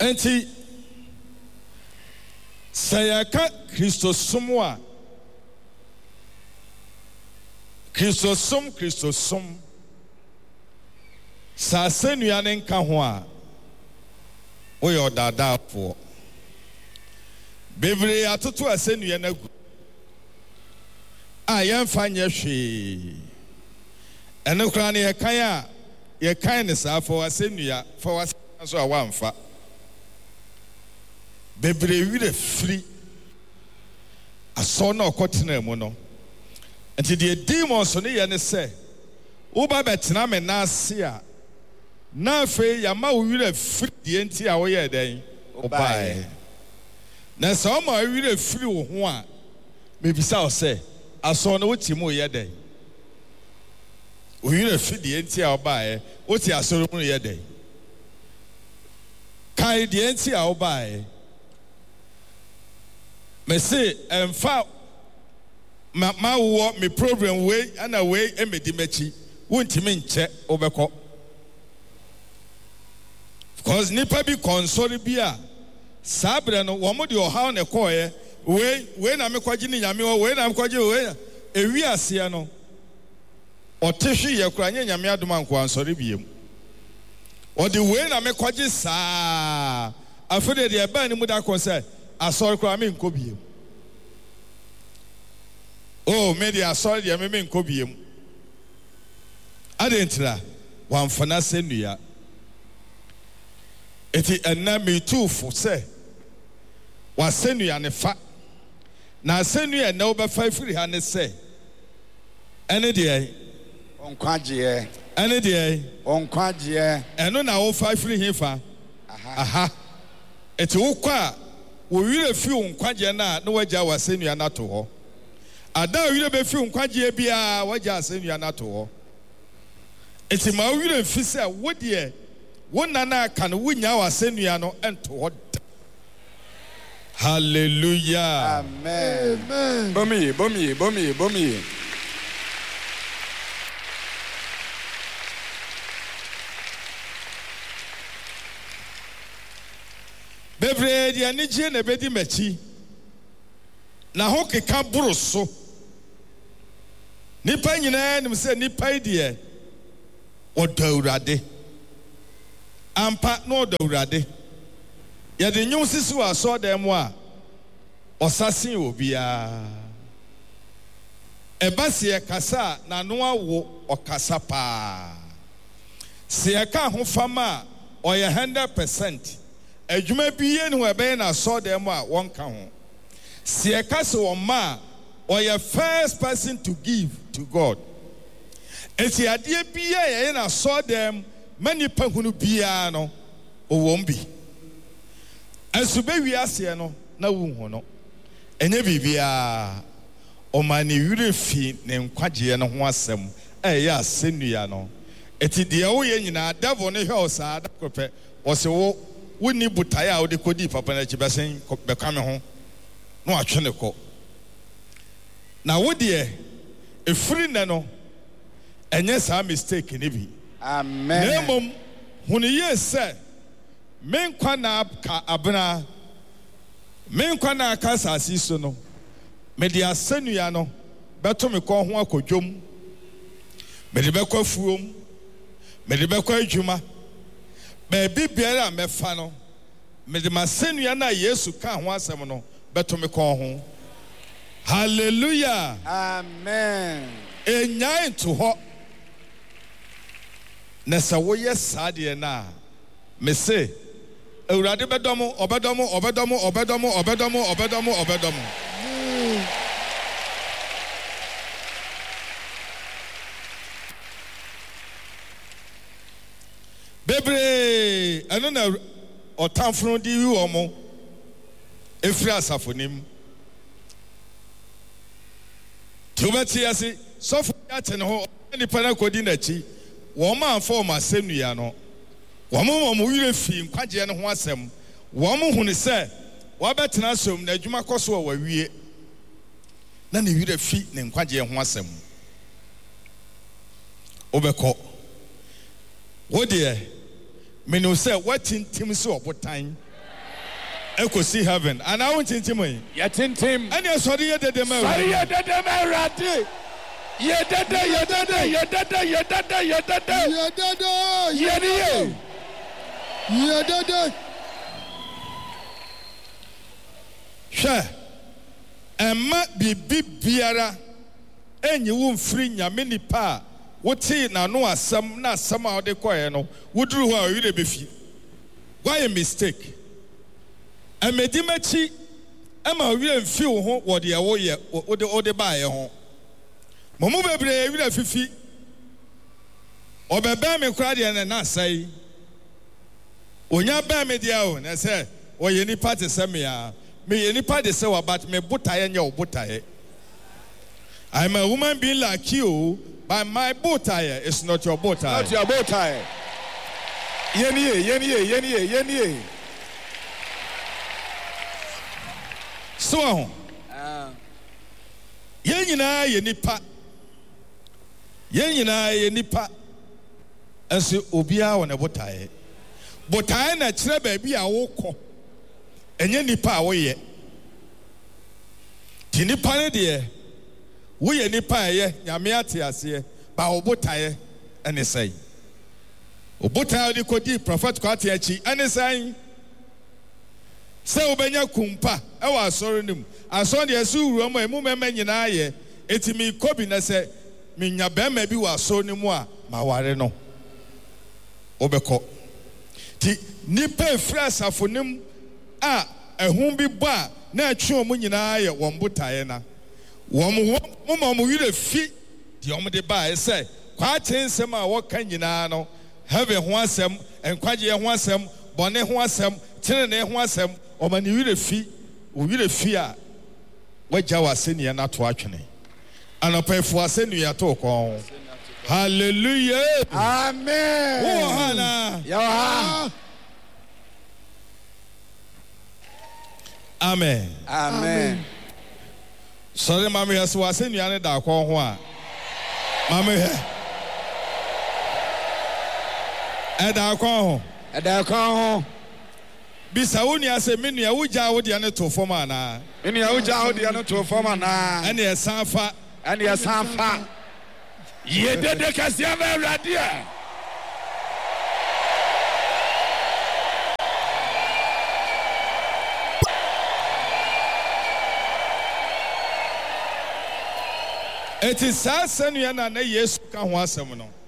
Enti sayaka Christosom Christosom sa senua ne nka ho a oye odada po bebre atoto asenua na gu a yemfa nye hwe eno kra ne ye kan ne sa fo asenua fo waso a wamfa bebre wire firi aso na okotena mu no enti de demons ne ye ne se wo ba betena me na ase a na fe ya ma wire firi de enti a wo ye den obae na so ma wire firi wo ho a me bisa o se aso na wo ti mu ye den o wire firi de enti a obae wo ti aso mu ye den kai de enti a obae me say emfa ma wo me program we ana we emedi machi wontimi nche obekọ because nipa bi console bi a sabre no wo mo de ohaw ne koye we na me kwaji ni nyame we na me kwaji we ewi ase no otehwe ye kura nya nyame adom anko ansore biem o de we na me kwaji saa afede de eba ni mu da kon say asore kura me nko biem oh media asore de me nko biem adentra wamfana senua eti enna me tu fo se wa senua ne fa na senua na obefa firi ha ne se ene de onkwaje ene de onkwaje eno na wo fa firi hi fa aha eti wo kwa wo wire fi onkwaje na wagya wa senua na to ho ada wire be fi onkwaje bia wagya senua na to ho eti ma wire fi se wo de wona na aka no wunya wa senua no ento ho. Hallelujah. Amen. Bomi. Bebre dia ni je na bedi machi na ho keka boroso nipa nyina nim se nipa die odawurade ampa no odawurade ya de nyum sisi wa so dem a osasin obia ebase kasa na no awo okasa pa se ka ho fama oye 100% adwuma biye ne webe na so dem a wonka ho se ka se o ma oye first person to give to God eti ade biye ye na so dem mani pa hunu bia no owom bi asube wiase no na wu ho no enye bibia o mani wure fi ne nkwaje no ho asem ya asenua no eti de wo ye nyina devil ne hwe o saa da kope o se wo woni butaye a wo de kodi papa na chibesen be kwame ho no atwe ne ko na wo de efiri ne no enye saa mistake ne bi. Amen. Nemom hunu ye se menkwa na ka abna menkwa na ka sasi so no me de asenua no beto me ko ho akodwom me de bekwa fuom me de bekwa adwuma be bibiara mefa no me de masenua na Yesu ka ho asem no beto me ko ho. Hallelujah. Amen. Enya into ho nessa wo yes sadie na me say Ewurade bedomo obedomo bebre eno na otamfro di wi omo efri asafonim tubati ase sofo ya tene ho ni pana kodi na chi wo ma anfo ma senua no wo mo wire fi nkwaje ne ho asem wo mo hunu se wo betena som na adwuma koso wa wie na ne wire fi ne nkwaje ho asem obeko wo de menu se watintim se obotan Eko see heaven. And I want to Yatintim. and you're sorry, you did the man. Sorry, you did the man. Sure. Emma bibi biara enyi wo mfiri nyame nipa wote na no asem na asem a ode koye no woduru ho a oyire befi. Why a mistake? Emedi machi ema oyire mfi wo ho wo de wo ye ode ba ye ho. Momu bebre oyire fifi. Obebe me kura de na asai. Onya ba me dia o na say wo ye nipa te se me ya. Me ye nipa de say wa but me botaye nya obotaye. I'm a woman being like you, but my bow tie is not your bow tie. Not your bow tie. Yeni. So, Yenina, Yenipa, as you obia on a bow tie. But I na chere baby a woko. And Yenipa away. Tinipane dear. We ye nipa ye nyame ate ase ba obotaye ene sai obotaye de kodi prophet kwate achi ene sai se obenya kumpa e wa asori nim asori de su wuro mo emu mema nyina ye etimi kobi na se menya bema bi wa asori nim a maware no obekọ ti nipa efrasa fonim a ehun bi bo a na atwe omu nyina ye won botaye na Mama yire fi the omde ba say kwate nsem a woka nyina no have ho asem enkwaje ho asem bone ho asem tenene ho asem omani yire fi a wagya wasenia na to atwene anopefo asenia to kon hallelujah amen oh hana ya amen Sorry, Mammy, as was in Yana Dakwa. Mammy, at Dakwa. Bisaunia said, Minia, Uja, Odiana to Formana. Minia Uja, Odiana to Formana. And yes, Sanfa. And yes, Sanfa. Ye did the Cassiava Radia. It is sad, Senna, and yes, can once a